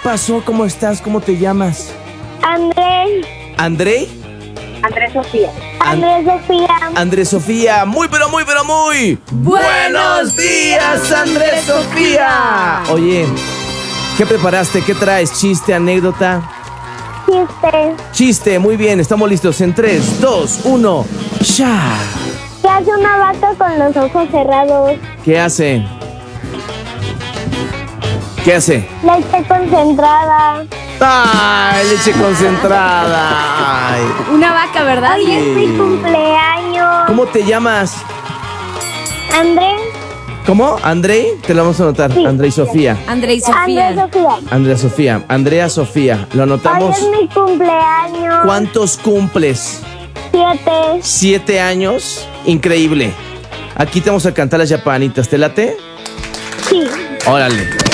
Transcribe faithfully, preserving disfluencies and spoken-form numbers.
pasó? ¿Cómo estás? ¿Cómo te llamas? Andrés. ¿André? Andrés Sofía. An- Andrés Sofía. Andrés Sofía. Muy, pero muy, pero muy. ¡Buenos días, Andrés Sofía! Oye, ¿qué preparaste? ¿Qué traes? ¿Chiste, anécdota? Chiste. Chiste, muy bien. Estamos listos en tres, dos, uno. ¡Ya! ¿Qué hace una vaca con los ojos cerrados? ¿Qué hace? ¿Qué hace? Leche concentrada. ¡Ay, leche concentrada! Ay. Una vaca, ¿verdad? Hoy es mi cumpleaños. ¿Cómo te llamas? Andrés. ¿Cómo? ¿André? Te lo vamos a anotar. Sí. André y Sofía. André y Andrés Sofía. Sofía. Andrea Sofía. Andrea Sofía. ¿Lo Hoy anotamos? es mi cumpleaños. ¿Cuántos cumples? Siete. ¿Siete años? Increíble. Aquí te vamos a cantar las yapanitas. ¿Te late? Sí. Órale.